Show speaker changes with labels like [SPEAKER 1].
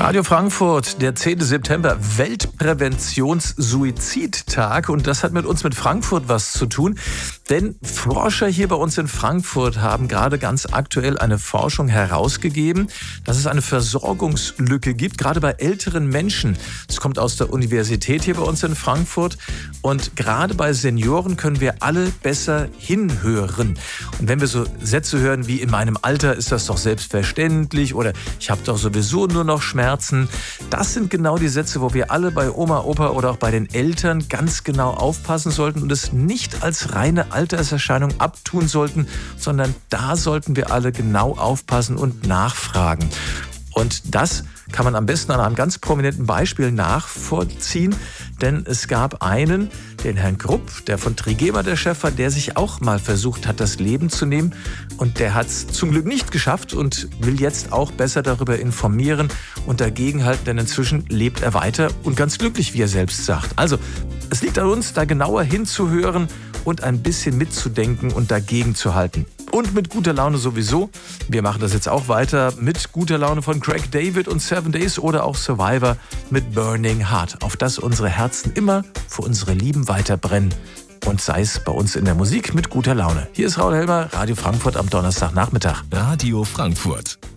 [SPEAKER 1] Radio Frankfurt, der 10. September, Weltpräventions-Suizidtag. Und das hat mit uns mit Frankfurt was zu tun. Denn Forscher hier bei uns in Frankfurt haben gerade ganz aktuell eine Forschung herausgegeben, dass es eine Versorgungslücke gibt, gerade bei älteren Menschen. Es kommt aus der Universität hier bei uns in Frankfurt. Und gerade bei Senioren können wir alle besser hinhören. Und wenn wir so Sätze hören wie, in meinem Alter ist das doch selbstverständlich oder ich habe doch sowieso nur noch Schmerzen. Das sind genau die Sätze, wo wir alle bei Oma, Opa oder auch bei den Eltern ganz genau aufpassen sollten und es nicht als reine Alterserscheinung abtun sollten, sondern da sollten wir alle genau aufpassen und nachfragen. Und das kann man am besten an einem ganz prominenten Beispiel nachvollziehen, denn es gab einen, den Herrn Krupp, der von Trigema der Chef war, der sich auch mal versucht hat, das Leben zu nehmen und der hat es zum Glück nicht geschafft und will jetzt auch besser darüber informieren und dagegen halten, denn inzwischen lebt er weiter und ganz glücklich, wie er selbst sagt. Also, es liegt an uns, da genauer hinzuhören und ein bisschen mitzudenken und dagegen zu halten. Und mit guter Laune sowieso. Wir machen das jetzt auch weiter mit guter Laune von Craig David und 7 Days oder auch Survivor mit Burning Heart, auf das unsere Herzen immer für unsere Lieben weiterbrennen. Und sei es bei uns in der Musik mit guter Laune. Hier ist Raul Helmer, Radio Frankfurt am Donnerstagnachmittag.
[SPEAKER 2] Radio Frankfurt.